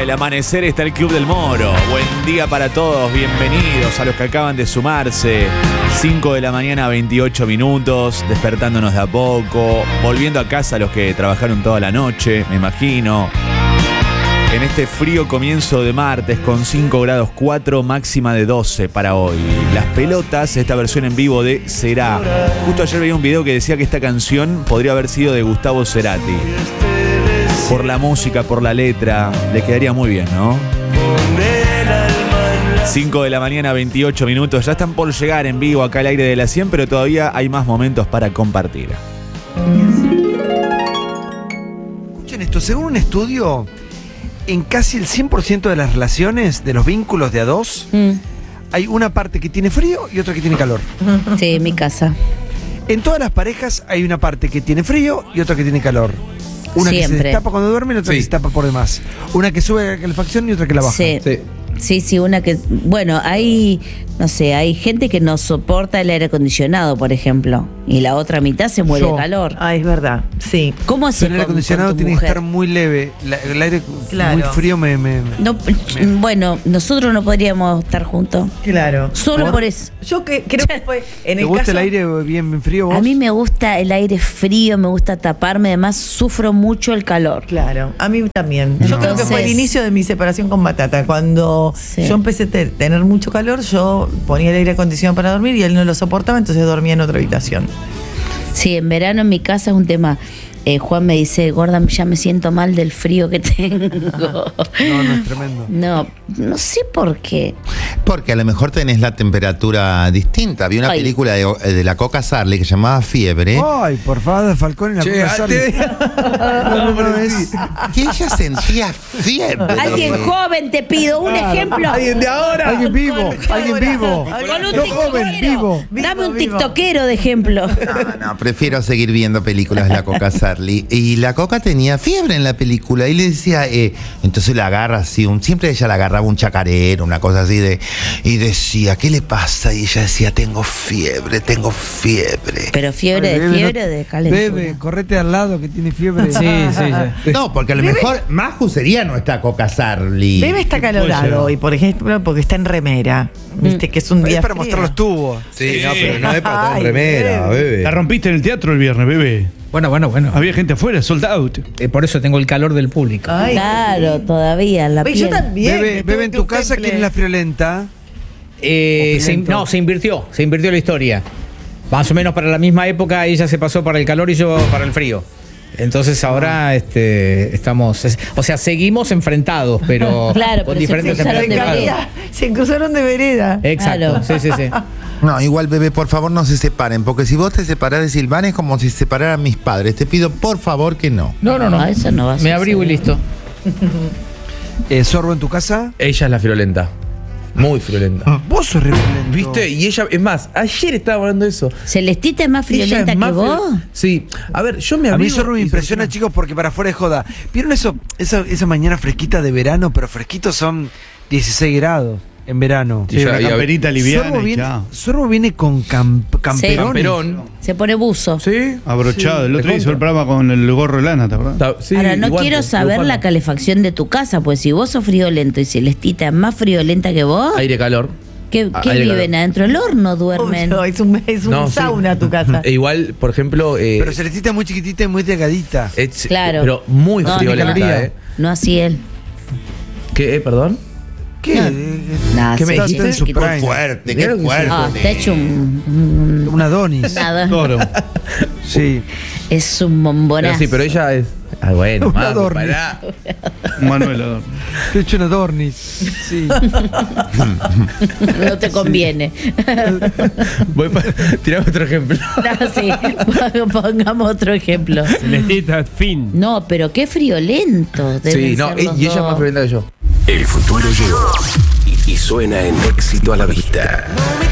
Hasta el amanecer está el Club del Moro. Buen día para todos, bienvenidos a los que acaban de sumarse. 5 de la mañana, 28 minutos, despertándonos de a poco, volviendo a casa los que trabajaron toda la noche, me imagino. En este frío comienzo de martes con 5 grados 4, máxima de 12 para hoy. Las Pelotas, esta versión en vivo de Será. Justo ayer veía un video que decía que esta canción podría haber sido de Gustavo Cerati. Por la música, por la letra, le quedaría muy bien, ¿no? 5 de la mañana, 28 minutos. Ya están por llegar en vivo acá al aire de la 100, pero todavía hay más momentos para compartir. Escuchen esto, según un estudio, en casi el 100% de las relaciones, de los vínculos de a dos, hay una parte que tiene frío y otra que tiene calor. Sí, en mi casa. En todas las parejas hay una parte que tiene frío y otra que tiene calor. Una Siempre. que se destapa cuando duerme y otra que se tapa por demás. Una que sube la calefacción y otra que la baja. Sí, una que... Bueno, hay, no sé, hay gente que no soporta el aire acondicionado, por ejemplo. Y la otra mitad se muere de calor. Ah, es verdad, sí. ¿Cómo haces El aire acondicionado tiene que estar muy leve. El aire muy frío me... Bueno, nosotros no podríamos estar juntos. Claro. Solo por eso. Yo creo que fue en ¿Te el gusta caso... el aire bien frío vos? A mí me gusta el aire frío, me gusta taparme, además sufro mucho el calor. Claro, a mí también. Yo creo que fue el inicio de mi separación con Batata. Cuando yo empecé a tener mucho calor, yo ponía el aire acondicionado para dormir y él no lo soportaba, entonces dormía en otra habitación. Sí, en verano en mi casa es un tema. Juan me dice, gorda, ya me siento mal del frío que tengo. No, es tremendo. No sé por qué. Porque a lo mejor tenés la temperatura distinta. Vi una película de la Coca Sarli que se llamaba Fiebre. Ay, por favor, Falcón en la Coca Sarli. Que ella sentía fiebre. Alguien joven, te pido un ejemplo. Alguien de ahora. Alguien vivo. Alguien vivo. Con un No joven, vivo. Dame un tiktokero de ejemplo. No, prefiero seguir viendo películas de la Coca Sarli. Y la Coca tenía fiebre en la película y le decía, entonces la agarra así, siempre ella la agarraba un chacarero, una cosa así y decía, ¿qué le pasa? Y ella decía, tengo fiebre. Pero fiebre de fiebre o de calentura. Bebe, correte al lado que tiene fiebre. Sí. No, porque a lo mejor Maju sería nuestra Coca Sarli. Bebe está calorado hoy, por ejemplo, porque está en remera. Viste que es un día Es para frío. mostrar los tubos. Sí, no, pero no es para estar en remera, bebé. La rompiste en el teatro el viernes, bebé. Bueno. Había gente afuera, sold out. Por eso tengo el calor del público. Ay, Claro, todavía la Oye, piel. yo también. Bebe en tu casa, ¿quién es la friolenta? Se invirtió la historia. Más o menos para la misma época ella se pasó para el calor y yo para el frío. Entonces ahora estamos, o sea, seguimos enfrentados, pero Claro, con pero diferentes se cruzaron de temperaturas. Se cruzaron de vereda. Exacto, Claro. sí. No, igual, bebé, por favor no se separen, porque si vos te separás de Silvana es como si se separaran mis padres. Te pido, por favor, que no. No. Eso no va a Me suceder. abrigo y listo. ¿Sorbo en tu casa? Ella es la friolenta. Muy friolenta. Vos sos friolento. ¿Viste? Y ella, es más, ayer estaba hablando de eso. ¿Celestita es más Ella friolenta es más que vos? Sí. A ver, yo me A mí abrigo Sorbo me y impresiona, chicos, porque para fuera de joda. ¿Vieron eso? Esa mañana fresquita de verano, pero fresquitos son 16 grados en verano. Sí, una camperita liviana y Sorbo viene con camperón. Camperón. Se pone buzo. Sí. Abrochado. El otro día hizo el programa con el gorro de lana, ¿te acordás? Sí, Ahora, no igual, quiero saber igual. la calefacción de tu casa, pues si vos sos friolento y Celestita es más friolenta que vos, Aire calor. ¿qué aire viven? ¿Adentro del horno duermen? Obvio, es un No, sí. sauna tu casa. Igual, por ejemplo. Pero Celestita es muy chiquitita y muy delgadita. Claro. Pero muy No, friolenta, No así él. ¿Qué? ¿Perdón? ¿Qué? Nada, ¿Qué me sí, dijiste? sí, chiquitito. Prime. Fuerte, Claro qué que sí. fuerte. Ah, está hecho un Una Donis. nada. Toro. Sí. Es un bombonazo. Pero sí, pero ella es. Ah, bueno, Una Maru, Dornis. pará. Manuel Adorno. Te he hecho una Dornis. Sí. No te conviene. Tirame otro ejemplo. No, sí. Pongamos otro ejemplo. Celestita, fin. No, pero qué friolento. Sí, no, y ella es más friolenta que yo. El futuro llegó y suena en Éxito a la Vista.